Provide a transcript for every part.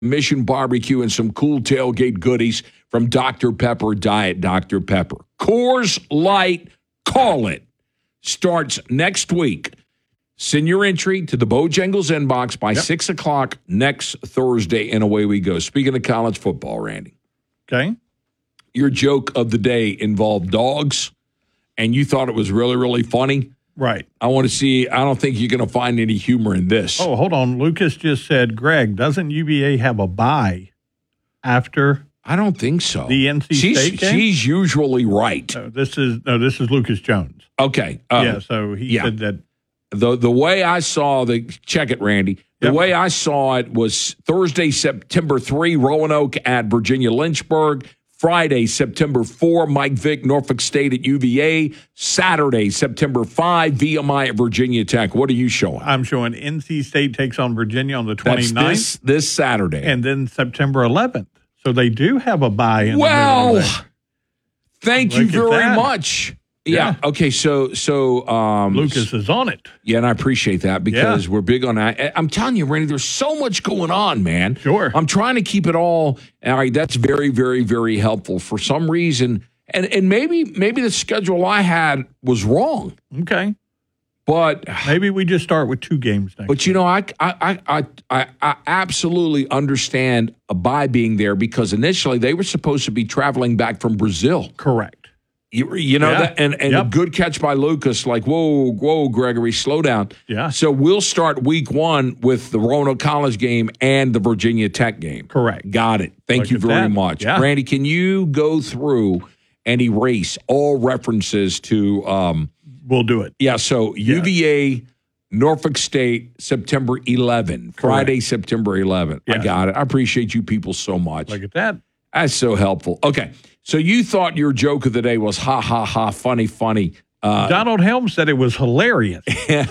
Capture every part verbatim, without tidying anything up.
Mission Barbecue, and some cool tailgate goodies from Doctor Pepper Diet Doctor Pepper. Coors Light, call it. Starts next week. Send your entry to the Bojangles inbox by yep. six o'clock next Thursday, and away we go. Speaking of college football, Randy. Okay. Your joke of the day involved dogs, and you thought it was really, really funny. Right. I want to see, I don't think you're going to find any humor in this. Oh, hold on. Lucas just said, Greg, doesn't U V A have a bye after I don't think so. the N C she's, State game? She's usually right. No, this is no, this is Lucas Jones. Okay. Uh, yeah, so he yeah. said that. The the way I saw the, check it, Randy. The Yep. way I saw it was Thursday, September third, Roanoke at Virginia Lynchburg. Friday, September fourth, Mike Vick, Norfolk State at U V A. Saturday, September fifth, V M I at Virginia Tech. What are you showing? I'm showing N C State takes on Virginia on the twenty-ninth. That's this, this Saturday. And then September eleventh. So they do have a bye in well, the middle of that. Thank Look you at very that. much. Yeah. Yeah. Okay. So, so um, Lucas is on it. Yeah, and I appreciate that because Yeah. we're big on that. I'm telling you, Randy, there's so much going on, man. Sure. I'm trying to keep it all. All right, that's very, very, very helpful. For some reason, and and maybe maybe the schedule I had was wrong, Okay. but Maybe we just start with two games next. but you know, I I I I, I absolutely understand a bye being there because initially they were supposed to be traveling back from Brazil. Correct. You, you know Yeah. that, and and Yep. a good catch by Lucas. Like, whoa, whoa, Gregory, slow down. Yeah. So we'll start week one with the Roanoke College game and the Virginia Tech game. Correct. Got it. Thank Look you at very that. much, Yeah. Randy. Can you go through and erase all references to? Um, We'll do it. yeah. So Yeah. U V A, Norfolk State, September eleventh, Friday, September eleventh. I Yeah. got it. I appreciate you people so much. Look at that. That's so helpful. Okay. So you thought your joke of the day was ha, ha, ha, funny, funny. Uh, Donald Helms said it was hilarious.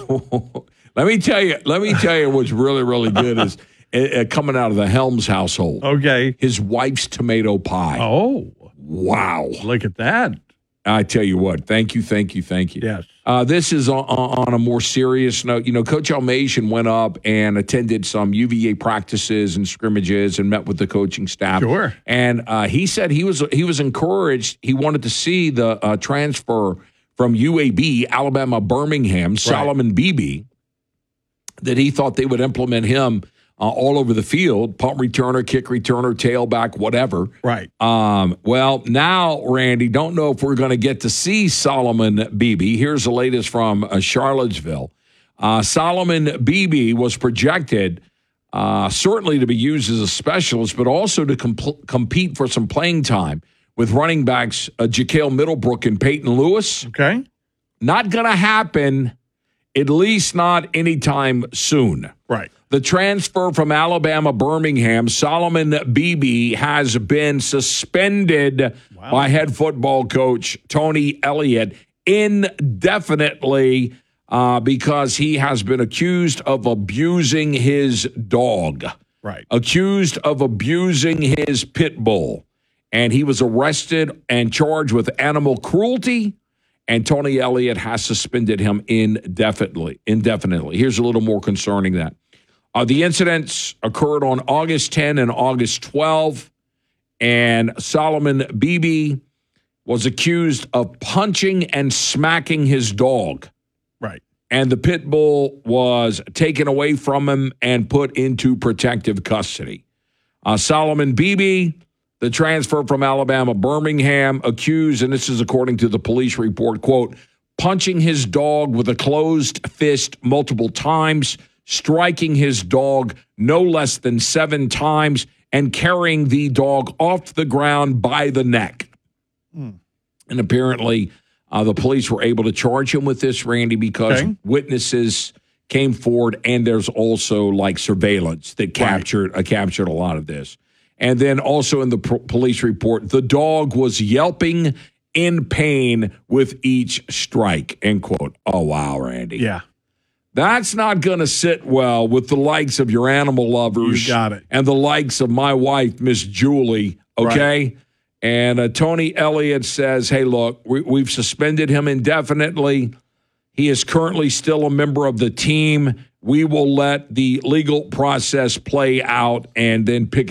let me tell you, let me tell you what's really, really good is uh, coming out of the Helms household. Okay. His wife's tomato pie. Oh, Wow. look at that. I tell you what, thank you, thank you, thank you. Yes. Uh, this is on, on a more serious note. You know, Coach Almasian went up and attended some U V A practices and scrimmages and met with the coaching staff. Sure. And uh, he said he was he was encouraged. He wanted to see the uh, transfer from U A B, Alabama Birmingham, Solomon Beebe, that he thought they would implement him uh, all over the field, punt returner, kick returner, tailback, whatever. Right. Um, well, now, Randy, don't know if we're going to get to see Solomon Beebe. Here's the latest from uh, Charlottesville. Uh, Solomon Beebe was projected uh, certainly to be used as a specialist, but also to comp- compete for some playing time with running backs uh, Jaquel Middlebrook and Peyton Lewis. Okay. Not going to happen, at least not anytime soon. Right. The transfer from Alabama Birmingham, Solomon Beebe, has been suspended Wow. by head football coach Tony Elliott indefinitely uh, because he has been accused of abusing his dog, Right. accused of abusing his pit bull. And he was arrested and charged with animal cruelty. And Tony Elliott has suspended him indefinitely. Indefinitely. Here's a little more concerning that. Uh, the incidents occurred on August tenth and August twelfth, and Solomon Beebe was accused of punching and smacking his dog. Right. And the pit bull was taken away from him and put into protective custody. Uh, Solomon Beebe, the transfer from Alabama Birmingham, accused, and this is according to the police report, quote, punching his dog with a closed fist multiple times, striking his dog no less than seven times, and carrying the dog off the ground by the neck. Hmm. And apparently uh, the police were able to charge him with this, Randy, because Okay. witnesses came forward, and there's also like surveillance that captured uh, captured a lot of this. And then also in the pro- police report, the dog was yelping in pain with each strike, end quote. Oh, wow, Randy. Yeah. That's not going to sit well with the likes of your animal lovers. You got it. And the likes of my wife, Miss Julie, okay? Right. And uh, Tony Elliott says, hey, look, we, we've suspended him indefinitely. He is currently still a member of the team. We will let the legal process play out and then pick